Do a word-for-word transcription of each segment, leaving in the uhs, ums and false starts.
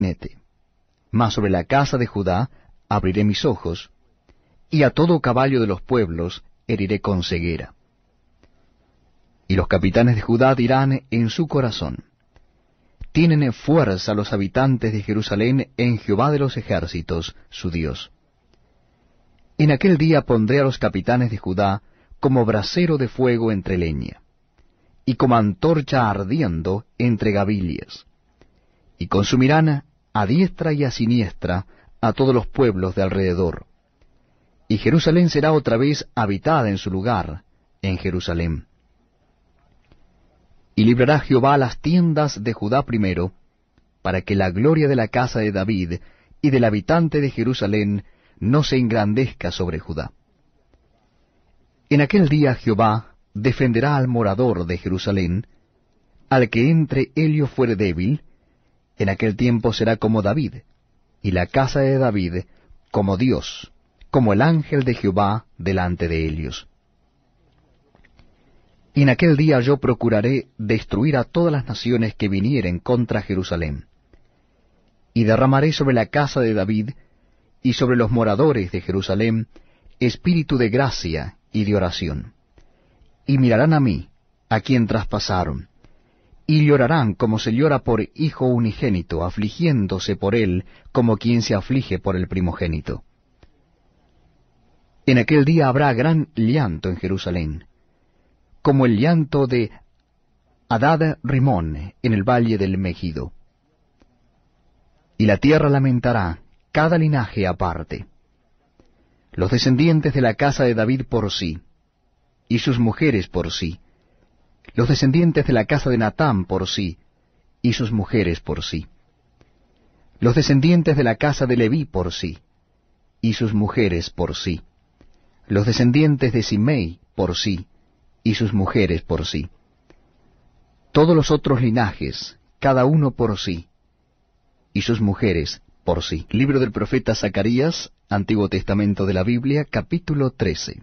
jinete. Mas sobre la casa de Judá abriré mis ojos, y a todo caballo de los pueblos heriré con ceguera. Y los capitanes de Judá dirán en su corazón: tienen fuerza los habitantes de Jerusalén en Jehová de los ejércitos, su Dios. En aquel día pondré a los capitanes de Judá como brasero de fuego entre leña, y como antorcha ardiendo entre gavillas, y consumirán a diestra y a siniestra a todos los pueblos de alrededor. Y Jerusalén será otra vez habitada en su lugar, en Jerusalén. Y librará Jehová las tiendas de Judá primero, para que la gloria de la casa de David y del habitante de Jerusalén no se engrandezca sobre Judá. En aquel día Jehová defenderá al morador de Jerusalén, al que entre ello fuere débil. En aquel tiempo será como David, y la casa de David como Dios, como el ángel de Jehová delante de ellos. Y en aquel día yo procuraré destruir a todas las naciones que vinieren contra Jerusalén, y derramaré sobre la casa de David y sobre los moradores de Jerusalén espíritu de gracia y de oración. Y mirarán a mí, a quien traspasaron, y llorarán como se llora por hijo unigénito, afligiéndose por él como quien se aflige por el primogénito. En aquel día habrá gran llanto en Jerusalén, como el llanto de Hadad Rimón en el valle del Megido. Y la tierra lamentará, cada linaje aparte. Los descendientes de la casa de David por sí, y sus mujeres por sí. Los descendientes de la casa de Natán por sí, y sus mujeres por sí. Los descendientes de la casa de Leví por sí, y sus mujeres por sí. Los descendientes de Simei por sí, y sus mujeres por sí. Todos los otros linajes, cada uno por sí, y sus mujeres por sí. Libro del profeta Zacarías, Antiguo Testamento de la Biblia, capítulo trece.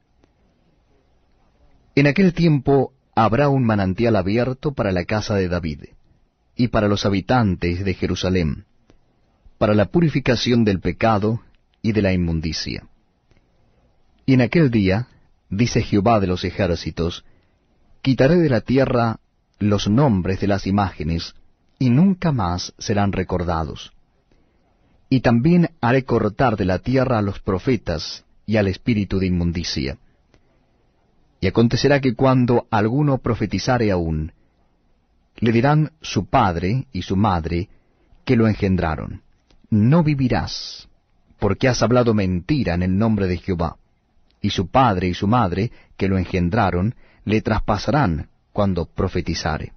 En aquel tiempo habrá un manantial abierto para la casa de David, y para los habitantes de Jerusalén, para la purificación del pecado y de la inmundicia. Y en aquel día, dice Jehová de los ejércitos, quitaré de la tierra los nombres de las imágenes, y nunca más serán recordados. Y también haré cortar de la tierra a los profetas y al espíritu de inmundicia. Y acontecerá que cuando alguno profetizare aún, le dirán su padre y su madre que lo engendraron: no vivirás, porque has hablado mentira en el nombre de Jehová. Y su padre y su madre que lo engendraron le traspasarán cuando profetizare.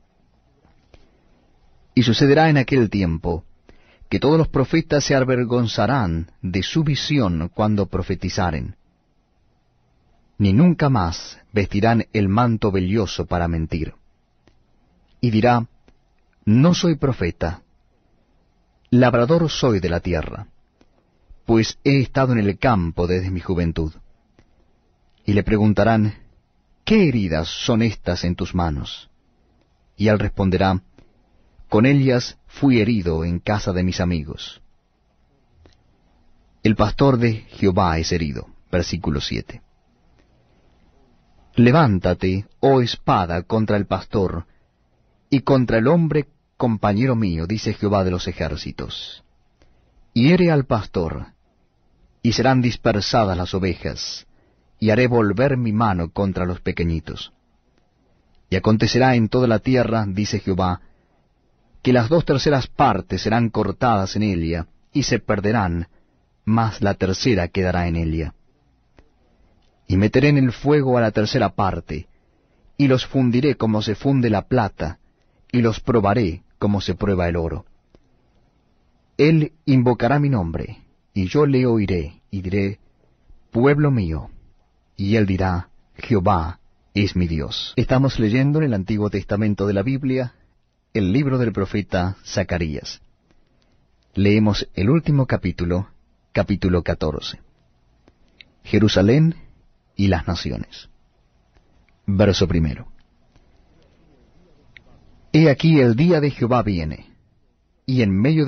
Y sucederá en aquel tiempo que todos los profetas se avergonzarán de su visión cuando profetizaren, ni nunca más vestirán el manto velloso para mentir. Y dirá: no soy profeta, labrador soy de la tierra, pues he estado en el campo desde mi juventud. Y le preguntarán: ¿qué heridas son estas en tus manos? Y él responderá: con ellas fui herido en casa de mis amigos. El pastor de Jehová es herido. Versículo siete. Levántate, oh espada, contra el pastor, y contra el hombre compañero mío, dice Jehová de los ejércitos. Hiere al pastor, y serán dispersadas las ovejas, y haré volver mi mano contra los pequeñitos. Y acontecerá en toda la tierra, dice Jehová, que las dos terceras partes serán cortadas en ella, y se perderán, mas la tercera quedará en ella. Y meteré en el fuego a la tercera parte, y los fundiré como se funde la plata, y los probaré como se prueba el oro. Él invocará mi nombre, y yo le oiré, y diré: pueblo mío. Y él dirá: Jehová es mi Dios. Estamos leyendo en el Antiguo Testamento de la Biblia el libro del profeta Zacarías. Leemos el último capítulo, capítulo catorce. Jerusalén y las naciones. Verso primero. He aquí el día de Jehová viene, y en medio de